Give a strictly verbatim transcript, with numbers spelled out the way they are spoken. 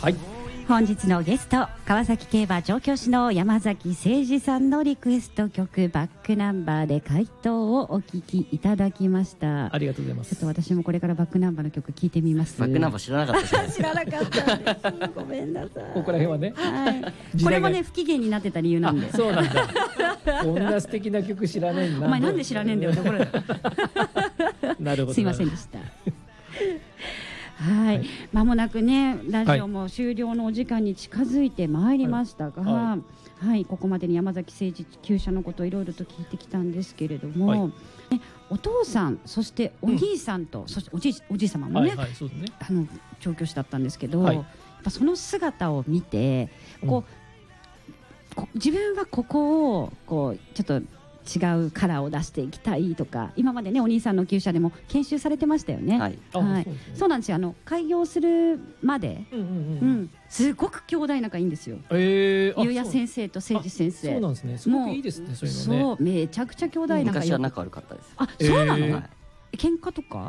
はい、 本日のゲスト、川崎競馬調教師の山崎誠二さんのリクエスト曲、バックナンバーで回答をお聞きいただきました。 ありがとうございます。 ちょっと私もこれからバックナンバーの曲聞いてみます。 バックナンバー知らなかったです、 知らなかったんですごめんなさい。 ここら辺はね、 はい、これもね不機嫌になってた理由なんで。 そうなんだこんな素敵な曲知らねえんだ。 お前なんで知らねえんだよところなるほど、 すいませんでしたはい、まもなくねラジオも終了のお時間に近づいてまいりましたが、はいはいはい、ここまでに山崎誠二厩舎のことをいろいろと聞いてきたんですけれども、はいね、お父さんそしてお兄さんと、うん、そしておじい、おじい様もね、はいはいそうですね、あの調教師だったんですけど、はい、やっぱその姿を見てこう、うん、こ自分はここをこうちょっと違うカラーを出していきたいとか、今までねお兄さんの厩舎でも研修されてましたよね。はい、はい、そうなんですよ。あの開業するまで、うんうんうんうん、すごく兄弟仲いいんですよ。えー、ゆうや先生と誠二先生。 そうなんですね。すごくいいですね。そういうのね。 そうめちゃくちゃ兄弟仲良い。 昔は仲悪かったです。 あ、そうなの。 えーはい、喧嘩とか